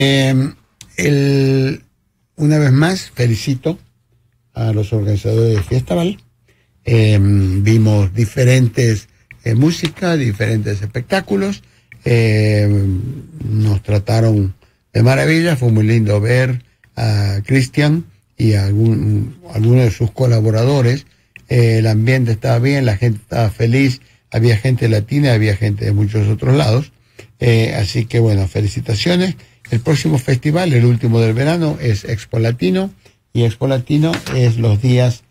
Una vez más, felicito a los organizadores de Fiestaval. Vimos diferentes música, diferentes espectáculos. Nos trataron de maravilla. Fue muy lindo ver a Cristian y a algunos de sus colaboradores. El ambiente estaba bien, la gente estaba feliz. Había gente latina, había gente de muchos otros lados. Así que bueno, felicitaciones. El próximo festival, el último del verano, es Expo Latino, y Expo Latino es los días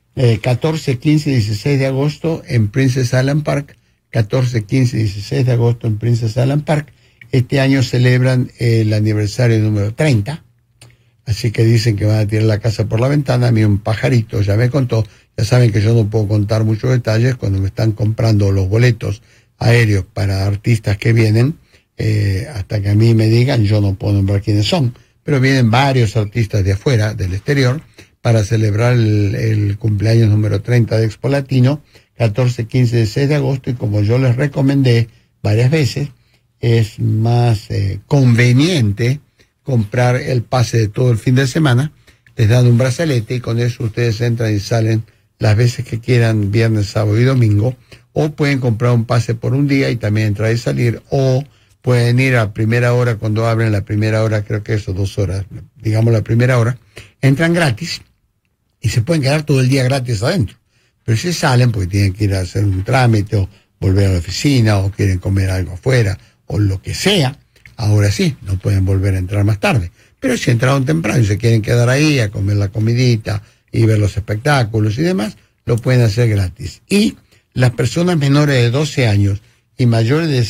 14, 15 y 16 de agosto en Princess Allen Park. 14, 15 y 16 de agosto en Princess Allen Park. Este año celebran el aniversario número 30, así que dicen que van a tirar la casa por la ventana. A mí un pajarito ya me contó. Ya saben que yo no puedo contar muchos detalles cuando me están comprando los boletos aéreos para artistas que vienen. Hasta que a mí me digan, yo no puedo nombrar quiénes son, pero vienen varios artistas de afuera, del exterior, para celebrar el cumpleaños número 30 de Expo Latino, 14, 15 y 16 de agosto, y como yo les recomendé varias veces, es más conveniente comprar el pase de todo el fin de semana. Les dan un brazalete y con eso ustedes entran y salen las veces que quieran, viernes, sábado y domingo, o pueden comprar un pase por un día y también entrar y salir, o pueden ir a primera hora cuando abren. La primera hora, creo que eso, 2 horas, digamos la primera hora, entran gratis y se pueden quedar todo el día gratis adentro. Pero si salen porque tienen que ir a hacer un trámite o volver a la oficina o quieren comer algo afuera o lo que sea, ahora sí, no pueden volver a entrar más tarde. Pero si entraron temprano y se quieren quedar ahí a comer la comidita y ver los espectáculos y demás, lo pueden hacer gratis. Y las personas menores de 12 años y mayores de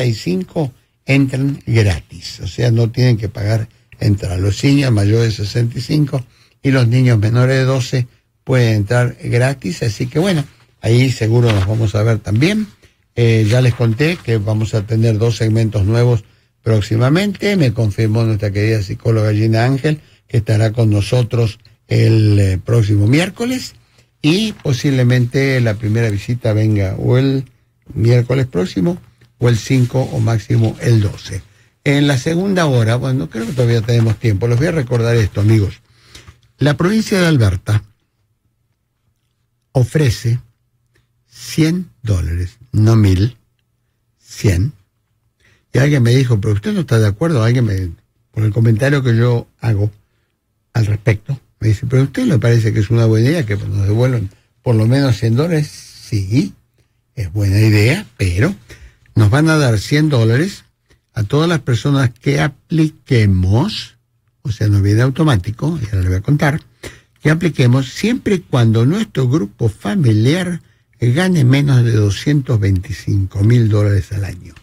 65 entran gratis, o sea, no tienen que pagar entrar. Los niños mayores de 65 y los niños menores de 12 pueden entrar gratis, así que bueno, ahí seguro nos vamos a ver también. Ya les conté que vamos a tener 2 segmentos nuevos próximamente. Me confirmó nuestra querida psicóloga Gina Ángel que estará con nosotros el próximo miércoles, y posiblemente la primera visita venga o el miércoles próximo o el 5 o máximo el 12. En la segunda hora, bueno, creo que todavía tenemos tiempo, les voy a recordar esto, amigos. La provincia de Alberta ofrece $100, no 1,000, 100. Y alguien me dijo, pero usted no está de acuerdo, por el comentario que yo hago al respecto, me dice, pero a usted le parece que es una buena idea que nos devuelvan por lo menos $100. Sí, es buena idea, pero nos van a dar $100 a todas las personas que apliquemos, o sea, no viene automático, ya les voy a contar, que apliquemos siempre y cuando nuestro grupo familiar gane menos de $225,000 al año.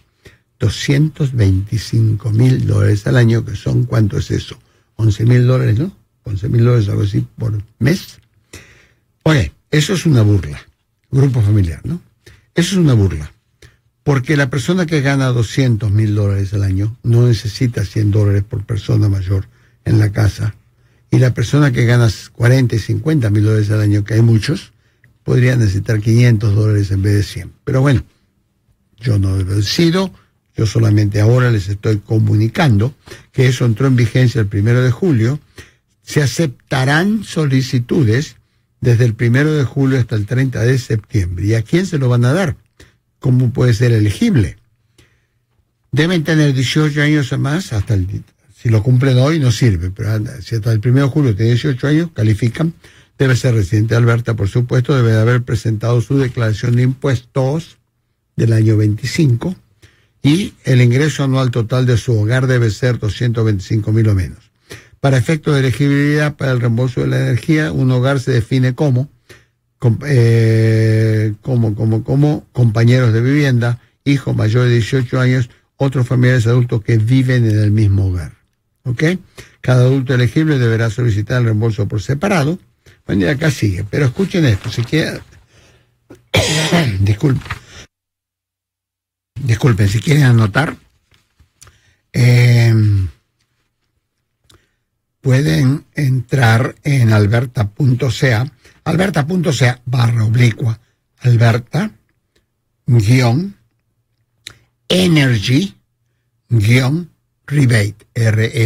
$225,000 al año, que son, ¿cuánto es eso? $11,000, ¿no? $11,000, algo así, por mes. Oye, eso es una burla. Grupo familiar, ¿no? Eso es una burla. Porque la persona que gana $200,000 al año no necesita $100 por persona mayor en la casa. Y la persona que gana $40 y $50,000 al año, que hay muchos, podría necesitar $500 en vez de 100. Pero bueno, yo no lo decido. Yo solamente ahora les estoy comunicando que eso entró en vigencia el 1 de julio. Se aceptarán solicitudes desde el 1 de julio hasta el 30 de septiembre. ¿Y a quién se lo van a dar? ¿Cómo puede ser elegible? Deben tener 18 años o más, si lo cumplen hoy no sirve, pero si hasta el 1 de julio tienen 18 años, califican. Debe ser residente de Alberta, por supuesto, debe de haber presentado su declaración de impuestos del año 25, y el ingreso anual total de su hogar debe ser 225,000 o menos. Para efectos de elegibilidad para el reembolso de la energía, un hogar se define como compañeros de vivienda, hijos mayores de 18 años, otros familiares adultos que viven en el mismo hogar. ¿Ok? Cada adulto elegible deberá solicitar el reembolso por separado. Bueno, y acá sigue, pero escuchen esto, si quieren... Disculpen, si quieren anotar, pueden entrar en alberta.ca, alberta.ca/, Alberta-energy-rebate,